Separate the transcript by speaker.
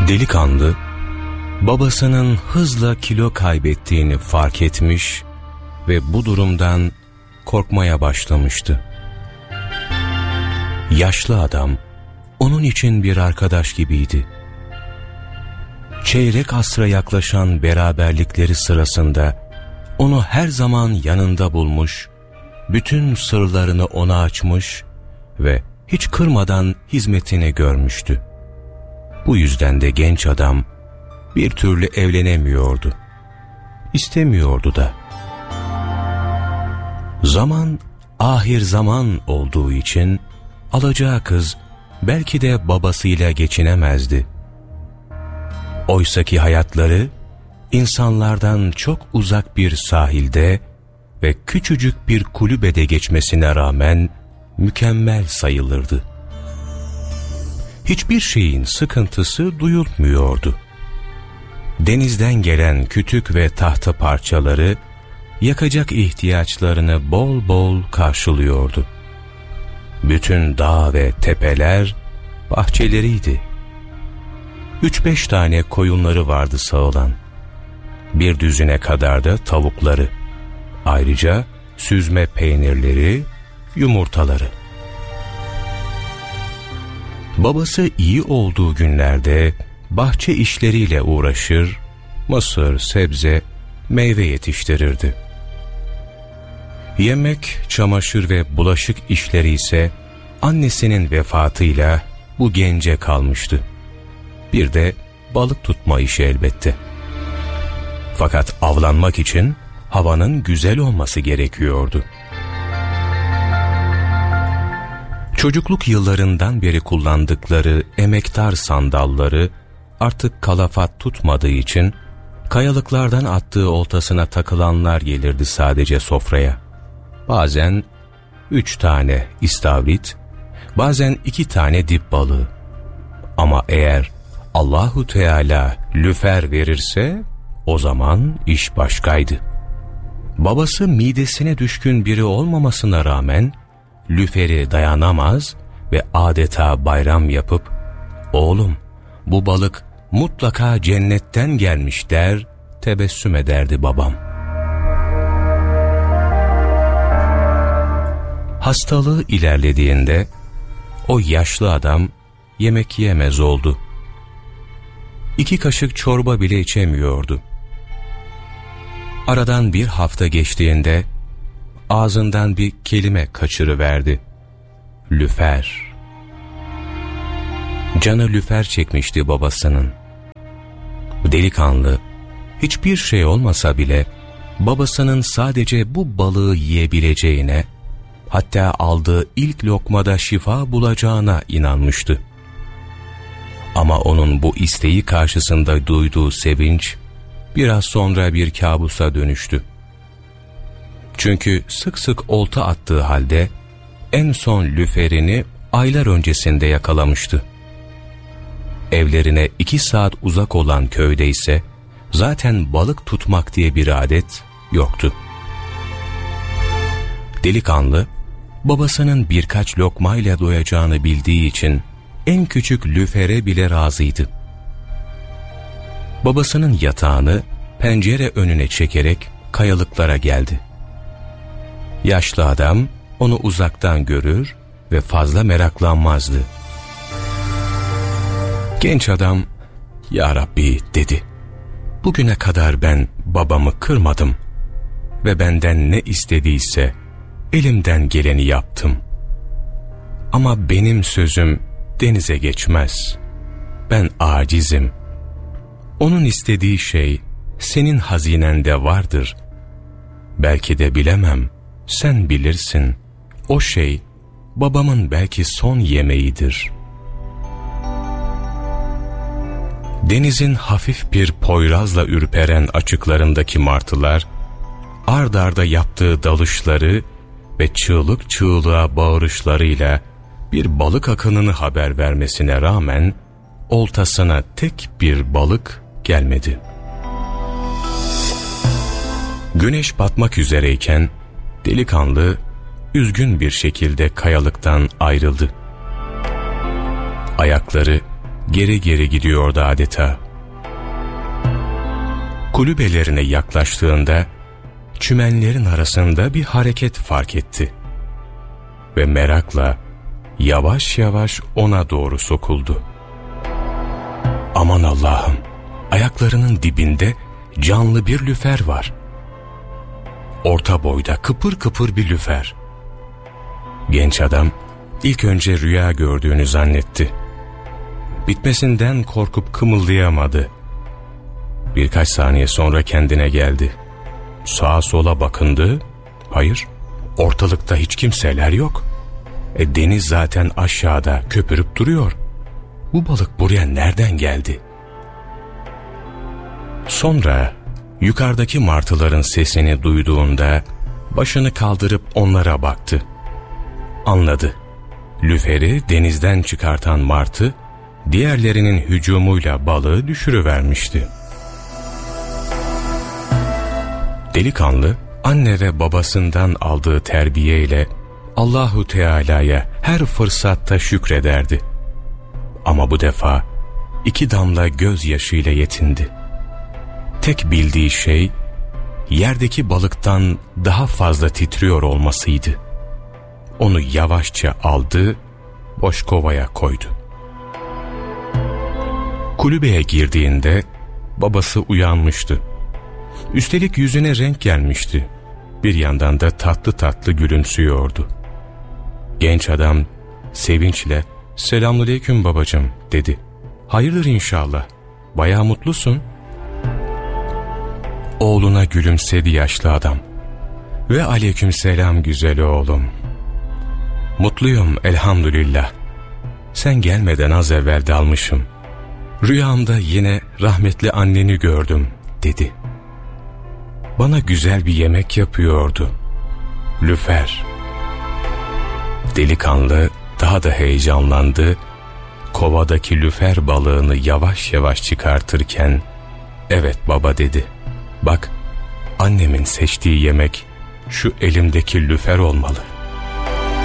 Speaker 1: Delikanlı, babasının hızla kilo kaybettiğini fark etmiş ve bu durumdan korkmaya başlamıştı. Yaşlı adam, onun için bir arkadaş gibiydi. Çeyrek asra yaklaşan beraberlikleri sırasında onu her zaman yanında bulmuş, bütün sırlarını ona açmış ve hiç kırmadan hizmetini görmüştü. Bu yüzden de genç adam bir türlü evlenemiyordu. İstemiyordu da. Zaman ahir zaman olduğu için alacağı kız belki de babasıyla geçinemezdi. Oysaki hayatları insanlardan çok uzak bir sahilde ve küçücük bir kulübede geçmesine rağmen mükemmel sayılırdı. Hiçbir şeyin sıkıntısı duyulmuyordu. Denizden gelen kütük ve tahta parçaları yakacak ihtiyaçlarını bol bol karşılıyordu. Bütün dağ ve tepeler bahçeleriydi. 3-5 tane koyunları vardı sağılan. Bir düzine kadar da tavukları. Ayrıca süzme peynirleri, yumurtaları. Babası iyi olduğu günlerde bahçe işleriyle uğraşır, mısır, sebze, meyve yetiştirirdi. Yemek, çamaşır ve bulaşık işleri ise annesinin vefatıyla bu gence kalmıştı. Bir de balık tutma işi elbette. Fakat avlanmak için havanın güzel olması gerekiyordu. Çocukluk yıllarından beri kullandıkları emektar sandalları artık kalafat tutmadığı için kayalıklardan attığı oltasına takılanlar gelirdi sadece sofraya. Bazen 3 tane istavrit, bazen 2 tane dip balığı. Ama eğer Allahu Teala lüfer verirse o zaman iş başkaydı. Babası midesine düşkün biri olmamasına rağmen lüferi dayanamaz ve adeta bayram yapıp "Oğlum, bu balık mutlaka cennetten gelmiş" der, tebessüm ederdi babam. Hastalığı ilerlediğinde o yaşlı adam yemek yemez oldu. 2 kaşık çorba bile içemiyordu. Aradan bir hafta geçtiğinde ağzından bir kelime kaçırıverdi. Lüfer. Canı lüfer çekmişti babasının. Delikanlı, hiçbir şey olmasa bile babasının sadece bu balığı yiyebileceğine, hatta aldığı ilk lokmada şifa bulacağına inanmıştı. Ama onun bu isteği karşısında duyduğu sevinç biraz sonra bir kabusa dönüştü. Çünkü sık sık olta attığı halde en son lüferini aylar öncesinde yakalamıştı. Evlerine 2 saat uzak olan köyde ise zaten balık tutmak diye bir adet yoktu. Delikanlı, babasının birkaç lokmayla doyacağını bildiği için en küçük lüfere bile razıydı. Babasının yatağını pencere önüne çekerek kayalıklara geldi. Yaşlı adam onu uzaktan görür ve fazla meraklanmazdı. Genç adam, "Ya Rabbi," dedi, "bugüne kadar ben babamı kırmadım ve benden ne istediyse elimden geleni yaptım. Ama benim sözüm denize geçmez. Ben acizim. Onun istediği şey senin hazinende vardır. Belki de bilemem, sen bilirsin. O şey babamın belki son yemeğidir." Denizin hafif bir poyrazla ürperen açıklarındaki martılar, ard arda yaptığı dalışları ve çığlık çığlığa bağırışlarıyla bir balık akınını haber vermesine rağmen oltasına tek bir balık gelmedi. Güneş batmak üzereyken delikanlı üzgün bir şekilde kayalıktan ayrıldı. Ayakları geri geri gidiyordu adeta. Kulübelerine yaklaştığında çimenlerin arasında bir hareket fark etti ve merakla yavaş yavaş ona doğru sokuldu. Aman Allah'ım, ayaklarının dibinde canlı bir lüfer var. Orta boyda kıpır kıpır bir lüfer. Genç adam ilk önce rüya gördüğünü zannetti. Bitmesinden korkup kımıldayamadı. Birkaç saniye sonra kendine geldi. Sağa sola bakındı. Hayır, ortalıkta hiç kimseler yok. Deniz zaten aşağıda köpürüp duruyor. Bu balık buraya nereden geldi? Sonra yukarıdaki martıların sesini duyduğunda başını kaldırıp onlara baktı. Anladı. Lüferi denizden çıkartan martı diğerlerinin hücumuyla balığı düşürüvermişti. Delikanlı anne ve babasından aldığı terbiyeyle Allahu Teala'ya her fırsatta şükrederdi. Ama bu defa 2 damla gözyaşıyla yetindi. Tek bildiği şey yerdeki balıktan daha fazla titriyor olmasıydı. Onu yavaşça aldı, boş kovaya koydu. Kulübeye girdiğinde babası uyanmıştı. Üstelik yüzüne renk gelmişti. Bir yandan da tatlı tatlı gülümsüyordu. Genç adam sevinçle "Selamünaleyküm babacığım" dedi. "Hayırdır inşallah, bayağı mutlusun." Oğluna gülümsedi yaşlı adam. "Ve aleykümselam güzel oğlum. Mutluyum elhamdülillah. Sen gelmeden az evvel dalmışım. Rüyamda yine rahmetli anneni gördüm" dedi. "Bana güzel bir yemek yapıyordu. Lüfer." Delikanlı daha da heyecanlandı. Kovadaki lüfer balığını yavaş yavaş çıkartırken "Evet baba" dedi. "Bak, annemin seçtiği yemek şu elimdeki lüfer olmalı."